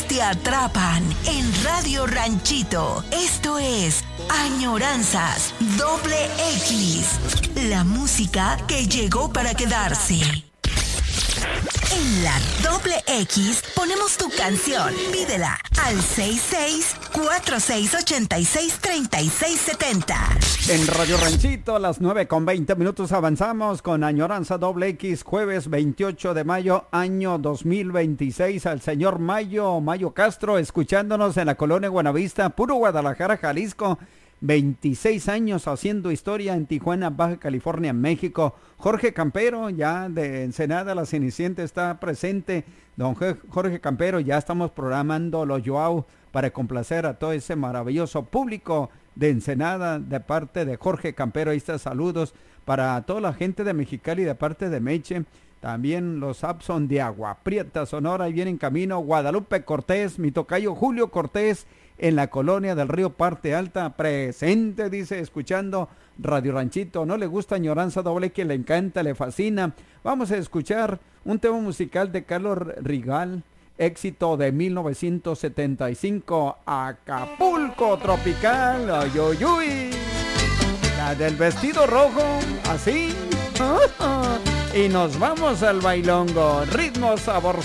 canciones te atrapan en Radio Ranchito. Esto es Añoranzas XX. La música que llegó para quedarse. En la X ponemos tu canción. Pídela al 6646863670. En Radio Ranchito, a las 9:20 avanzamos con Añoranza X, jueves 28 de mayo, año 2026. Al señor Mayo Castro, escuchándonos en la colonia Buenavista, puro Guadalajara, Jalisco. 26 años haciendo historia en Tijuana, Baja California, México. Jorge Campero, ya de Ensenada, la Cenicienta, está presente. Don Jorge Campero, ya estamos programando los Joao para complacer a todo ese maravilloso público de Ensenada, de parte de Jorge Campero. Ahí está, saludos para toda la gente de Mexicali, de parte de Meche. También los Abson de Agua Prieta, Sonora, y viene en camino Guadalupe Cortés, mi tocayo Julio Cortés, en la colonia del Río Parte Alta, presente, dice, escuchando Radio Ranchito. No le gusta Añoranza X, le encanta, le fascina. Vamos a escuchar un tema musical de Carlos Rigal, éxito de 1975, Acapulco Tropical, ay, uy, uy. La del vestido rojo, así. Y nos vamos al bailongo, ritmo sabor.